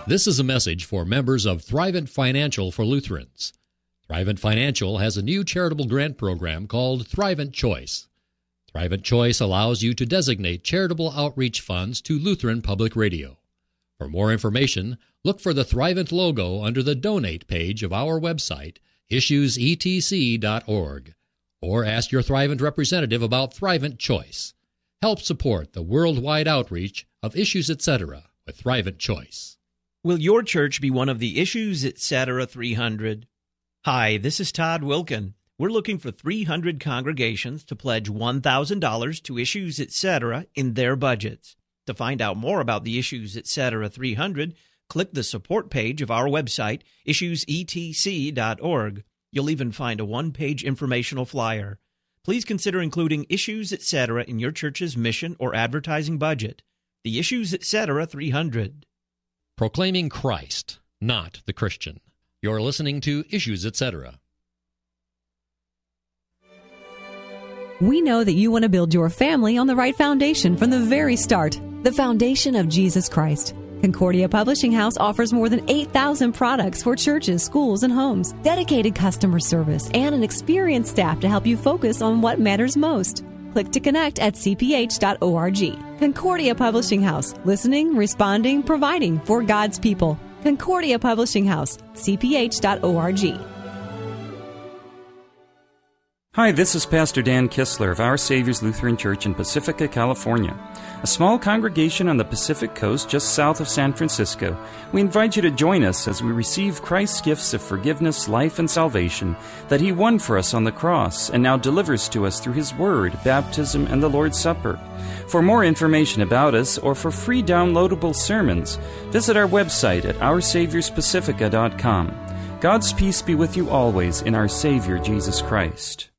This is a message for members of Thrivent Financial for Lutherans. Thrivent Financial has a new charitable grant program called Thrivent Choice. Thrivent Choice allows you to designate charitable outreach funds to Lutheran Public Radio. For more information, look for the Thrivent logo under the Donate page of our website, issuesetc.org, or ask your Thrivent representative about Thrivent Choice. Help support the worldwide outreach of Issues Etc. with Thrivent Choice. Will your church be one of the Issues Etc. 300? Hi, this is Todd Wilkin. We're looking for 300 congregations to pledge $1,000 to Issues Etc. in their budgets. To find out more about the Issues Etc. 300, click the support page of our website, issuesetc.org. You'll even find a one-page informational flyer. Please consider including Issues Etc. in your church's mission or advertising budget. The Issues Etc. 300. Proclaiming Christ, not the Christian. You're listening to Issues Etc. We know that you want to build your family on the right foundation from the very start, the foundation of Jesus Christ. Concordia Publishing House offers more than 8,000 products for churches, schools, and homes, dedicated customer service, and an experienced staff to help you focus on what matters most. Click to connect at cph.org. Concordia Publishing House, listening, responding, providing for God's people. Concordia Publishing House, cph.org. Hi, this is Pastor Dan Kistler of Our Savior's Lutheran Church in Pacifica, California, a small congregation on the Pacific Coast just south of San Francisco. We invite you to join us as we receive Christ's gifts of forgiveness, life, and salvation that He won for us on the cross and now delivers to us through His Word, baptism, and the Lord's Supper. For more information about us or for free downloadable sermons, visit our website at oursaviorspacifica.com. God's peace be with you always in our Savior Jesus Christ.